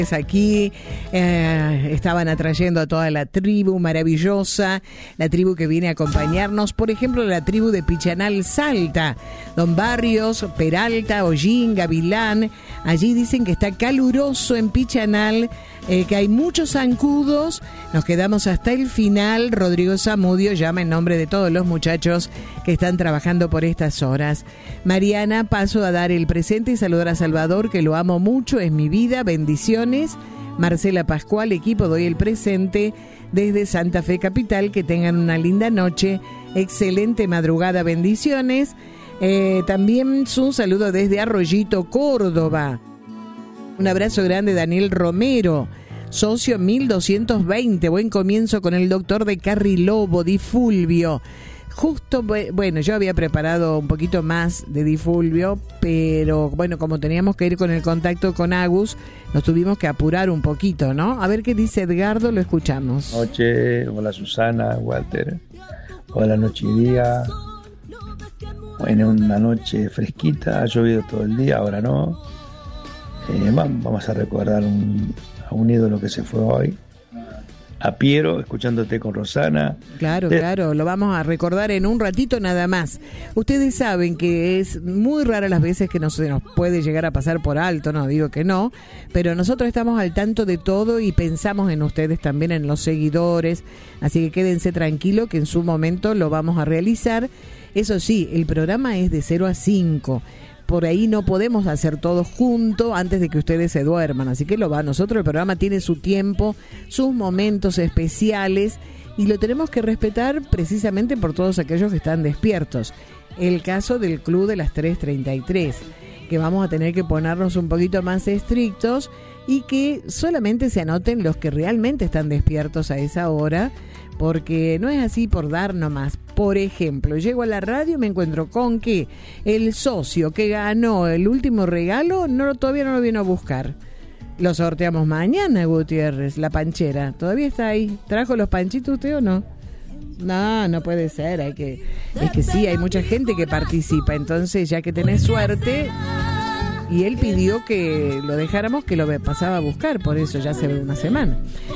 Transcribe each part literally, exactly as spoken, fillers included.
Aquí eh, estaban atrayendo a toda la tribu maravillosa, la tribu que viene a acompañarnos, por ejemplo, la tribu de Pichanal Salta, Don Barrios, Peralta, Hollín, Gavilán. Allí dicen que está caluroso en Pichanal, eh, que hay muchos zancudos. Nos quedamos hasta el final. Rodrigo Zamudio llama en nombre de todos los muchachos que están trabajando por estas horas. Mariana, paso a dar el presente y saludar a Salvador, que lo amo mucho, es mi vida, bendiciones. Marcela Pascual, equipo, doy el presente desde Santa Fe Capital, que tengan una linda noche, excelente madrugada, bendiciones. Eh, también su saludo desde Arroyito, Córdoba. Un abrazo grande, Daniel Romero, socio mil doscientos veinte, buen comienzo con el doctor de Carrilobo, Di Fulvio. Justo, bueno, yo había preparado un poquito más de Di Fulvio, pero bueno, como teníamos que ir con el contacto con Agus, nos tuvimos que apurar un poquito, ¿no? A ver qué dice Edgardo, lo escuchamos. Noche, hola Susana, Walter, hola noche y día. Bueno, una noche fresquita, ha llovido todo el día, ahora no. Eh, vamos a recordar un, a un ídolo que se fue hoy. A Piero, escuchándote con Rosana. Claro, de... claro, lo vamos a recordar en un ratito nada más. Ustedes saben que es muy rara las veces que no se nos puede llegar a pasar por alto, no digo que no, pero nosotros estamos al tanto de todo y pensamos en ustedes también, en los seguidores, así que quédense tranquilos que en su momento lo vamos a realizar. Eso sí, el programa es de cero a cinco. Por ahí no podemos hacer todo junto antes de que ustedes se duerman, así que lo va. Nosotros, el programa tiene su tiempo, sus momentos especiales y lo tenemos que respetar precisamente por todos aquellos que están despiertos. El caso del Club de las tres treinta y tres, que vamos a tener que ponernos un poquito más estrictos y que solamente se anoten los que realmente están despiertos a esa hora, porque no es así por dar nomás. Por ejemplo, llego a la radio y me encuentro con que el socio que ganó el último regalo no todavía no lo vino a buscar. Lo sorteamos mañana, Gutiérrez, la panchera. Todavía está ahí. ¿Trajo los panchitos usted o no? No, no puede ser. Hay que, es que sí, hay mucha gente que participa. Entonces, ya que tenés suerte... Y él pidió que lo dejáramos, que lo pasaba a buscar, por eso ya hace una semana.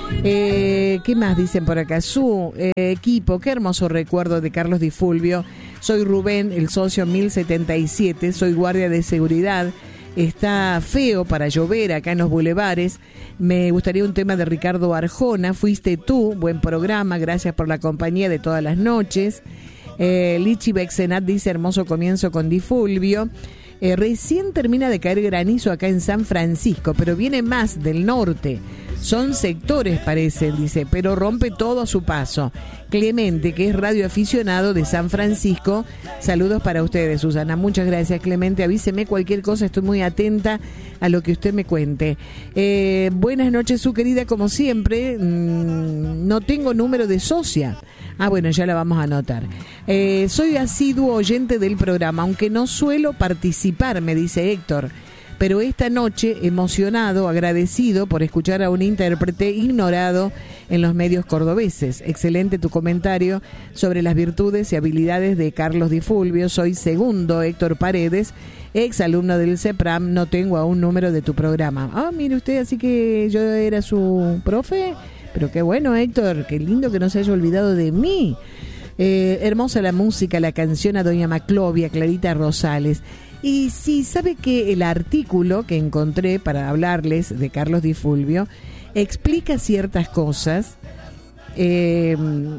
Eh, ¿Qué más dicen por acá? Su eh, equipo, qué hermoso recuerdo de Carlos Di Fulvio. Soy Rubén, el socio mil setenta y siete, soy guardia de seguridad. Está feo para llover acá en los bulevares. Me gustaría un tema de Ricardo Arjona, Fuiste tú, buen programa, gracias por la compañía de todas las noches. Eh, Lichi Bexenat dice, hermoso comienzo con Di Fulvio. Eh, recién termina de caer granizo acá en San Francisco, pero viene más del norte. Son sectores, parecen, dice, pero rompe todo a su paso. Clemente, que es radioaficionado de San Francisco. Saludos para ustedes, Susana. Muchas gracias, Clemente. Avíseme cualquier cosa, estoy muy atenta a lo que usted me cuente. Eh, buenas noches, su querida, como siempre. Mm, no tengo número de socia. Ah, bueno, ya la vamos a anotar. Eh, soy asiduo oyente del programa, aunque no suelo participar, me dice Héctor. Pero esta noche, emocionado, agradecido por escuchar a un intérprete ignorado en los medios cordobeses. Excelente tu comentario sobre las virtudes y habilidades de Carlos Di Fulvio. Soy segundo, Héctor Paredes, ex alumno del CEPRAM. No tengo aún número de tu programa. Ah, mire usted, así que yo era su profe. Pero qué bueno, Héctor, qué lindo que no se haya olvidado de mí. Eh, hermosa la música, la canción a Doña Maclovia, Clarita Rosales. Y sí, sabe que el artículo que encontré para hablarles de Carlos Di Fulvio explica ciertas cosas eh,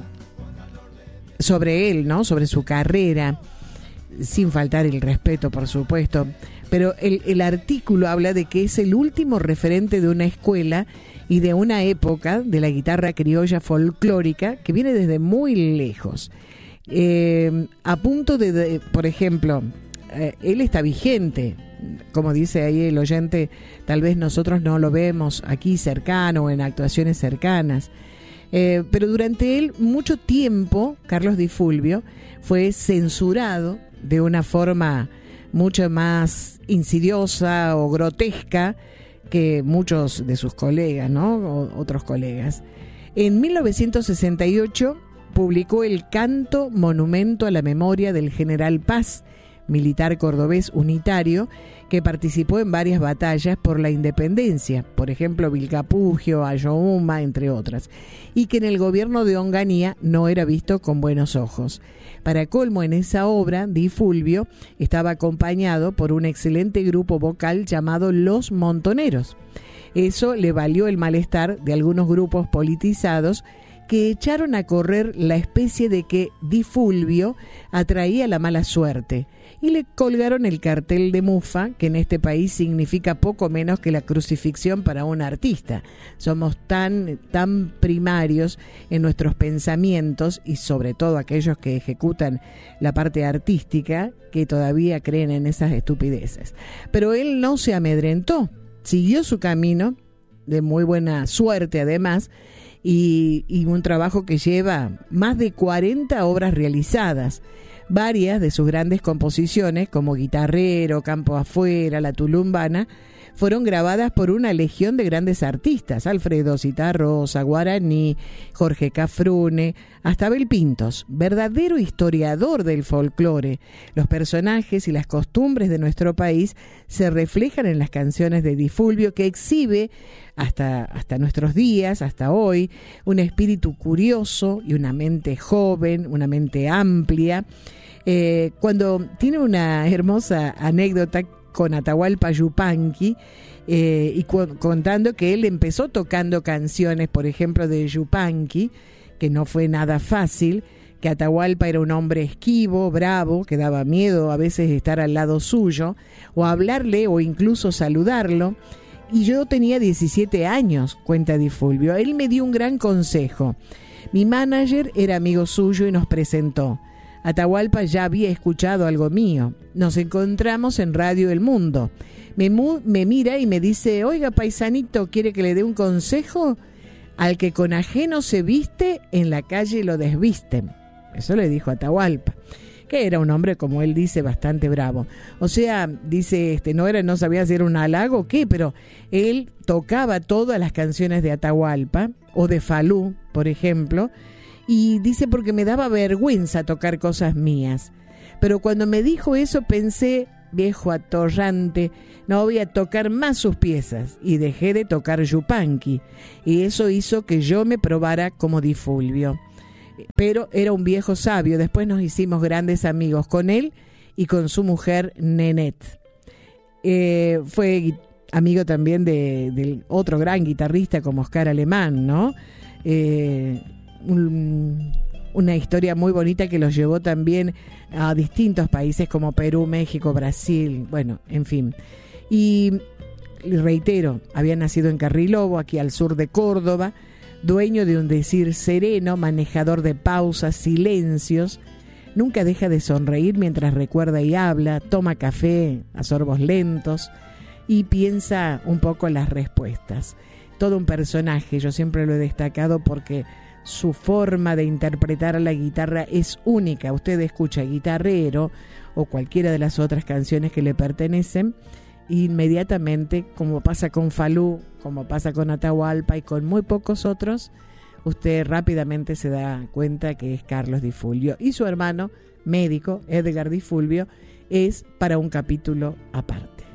sobre él, ¿no? Sobre su carrera, sin faltar el respeto, por supuesto. Pero el, el artículo habla de que es el último referente de una escuela y de una época de la guitarra criolla folclórica que viene desde muy lejos. Eh, a punto de, de, por ejemplo, eh, él está vigente, como dice ahí el oyente, tal vez nosotros no lo vemos aquí cercano o en actuaciones cercanas, eh, pero durante él mucho tiempo Carlos Di Fulvio fue censurado de una forma mucho más insidiosa o grotesca que muchos de sus colegas, ¿no? O otros colegas. En mil novecientos sesenta y ocho publicó el canto Monumento a la Memoria del General Paz, militar cordobés unitario que participó en varias batallas por la independencia, por ejemplo Vilcapugio, Ayohuma, entre otras, y que en el gobierno de Onganía no era visto con buenos ojos. Para colmo, en esa obra, Di Fulvio estaba acompañado por un excelente grupo vocal llamado Los Montoneros. Eso le valió el malestar de algunos grupos politizados que echaron a correr la especie de que Di Fulvio atraía la mala suerte y le colgaron el cartel de mufa, que en este país significa poco menos que la crucifixión para un artista. Somos tan, tan primarios en nuestros pensamientos, y sobre todo aquellos que ejecutan la parte artística, que todavía creen en esas estupideces. Pero él no se amedrentó, siguió su camino, de muy buena suerte además, y, y un trabajo que lleva más de cuarenta obras realizadas. Varias de sus grandes composiciones, como Guitarrero, Campo Afuera, La Tulumbana, fueron grabadas por una legión de grandes artistas: Alfredo Citarrosa, Guaraní, Jorge Cafrune, hasta Abel Pintos, verdadero historiador del folclore. Los personajes y las costumbres de nuestro país se reflejan en las canciones de Di Fulvio, que exhibe hasta, hasta nuestros días, hasta hoy, un espíritu curioso y una mente joven, una mente amplia. Eh, cuando tiene una hermosa anécdota con Atahualpa Yupanqui, eh, y cu- contando que él empezó tocando canciones, por ejemplo, de Yupanqui, que no fue nada fácil, que Atahualpa era un hombre esquivo, bravo, que daba miedo a veces estar al lado suyo, o hablarle o incluso saludarlo. Y yo tenía diecisiete años, cuenta Di Fulvio. Él me dio un gran consejo. Mi manager era amigo suyo y nos presentó. Atahualpa ya había escuchado algo mío. Nos encontramos en Radio El Mundo. Me, mu- me mira y me dice: oiga, paisanito, ¿quiere que le dé un consejo? Al que con ajeno se viste, en la calle lo desvisten. Eso le dijo Atahualpa, que era un hombre, como él dice, bastante bravo. O sea, dice, este, no era, no sabía si era un halago o qué, pero él tocaba todas las canciones de Atahualpa, o de Falú, por ejemplo, y dice, porque me daba vergüenza tocar cosas mías. Pero cuando me dijo eso pensé: viejo atorrante, no voy a tocar más sus piezas, y dejé de tocar Yupanqui, y eso hizo que yo me probara como Di Fulvio. Pero era un viejo sabio. Después nos hicimos grandes amigos con él y con su mujer Nenet. Eh, fue amigo también de, de otro gran guitarrista como Oscar Alemán, ¿no? Eh, un, una historia muy bonita que los llevó también a distintos países como Perú, México, Brasil, bueno, en fin. Y reitero, había nacido en Carrilobo, aquí al sur de Córdoba, dueño de un decir sereno, manejador de pausas, silencios. Nunca deja de sonreír mientras recuerda y habla, toma café a sorbos lentos y piensa un poco en las respuestas. Todo un personaje, yo siempre lo he destacado porque su forma de interpretar la guitarra es única. Usted escucha Guitarrero o cualquiera de las otras canciones que le pertenecen, inmediatamente, como pasa con Falú, como pasa con Atahualpa y con muy pocos otros, usted rápidamente se da cuenta que es Carlos Di Fulvio. Y su hermano médico, Edgar Di Fulvio, es para un capítulo aparte.